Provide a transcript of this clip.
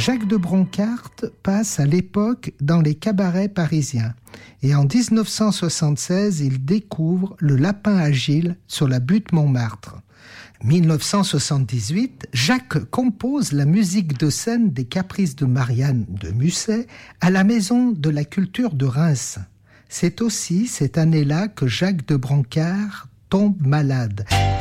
Jacques de Bronckart passe à l'époque dans les cabarets parisiens. Et en 1976, il découvre le Lapin Agile sur la butte Montmartre. 1978, Jacques compose la musique de scène des Caprices de Marianne de Musset à la Maison de la Culture de Reims. C'est aussi cette année-là que Jacques de Bronckart tombe malade.